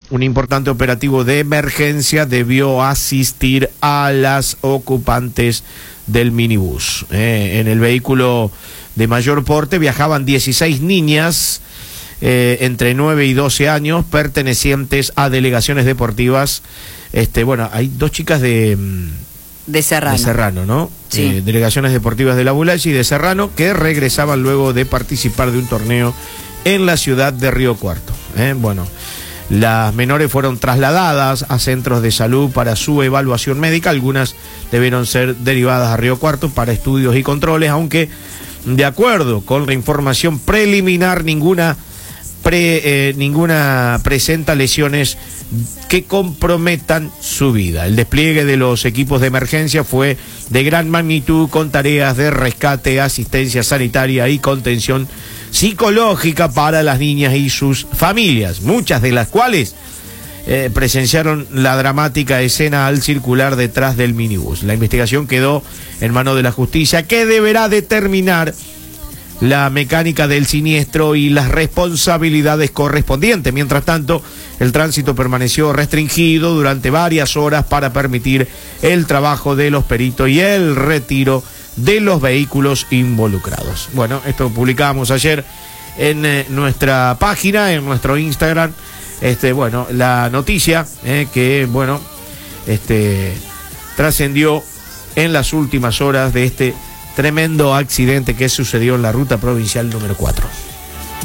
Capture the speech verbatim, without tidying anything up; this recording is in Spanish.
un importante operativo de emergencia debió asistir a las ocupantes del minibús. Eh, en el vehículo de mayor porte viajaban dieciséis niñas eh, entre nueve y doce años pertenecientes a delegaciones deportivas. Este, bueno, hay dos chicas de... De Serrano. De Serrano, ¿no? Sí. Eh, delegaciones deportivas de La Bulaya y de Serrano, que regresaban luego de participar de un torneo en la ciudad de Río Cuarto. ¿eh? Bueno, las menores fueron trasladadas a centros de salud para su evaluación médica. Algunas debieron ser derivadas a Río Cuarto para estudios y controles, aunque, de acuerdo con la información preliminar, ninguna... Pre, eh, ninguna presenta lesiones que comprometan su vida. El despliegue de los equipos de emergencia fue de gran magnitud, con tareas de rescate, asistencia sanitaria y contención psicológica para las niñas y sus familias, muchas de las cuales eh, presenciaron la dramática escena al circular detrás del minibús. La investigación quedó en manos de la justicia, que deberá determinar la mecánica del siniestro y las responsabilidades correspondientes. Mientras tanto, el tránsito permaneció restringido durante varias horas para permitir el trabajo de los peritos y el retiro de los vehículos involucrados. Bueno, esto publicábamos ayer en eh, nuestra página, en nuestro Instagram. Este, bueno, la noticia eh, que, bueno, este, trascendió en las últimas horas de este tremendo accidente que sucedió en la ruta provincial número cuatro.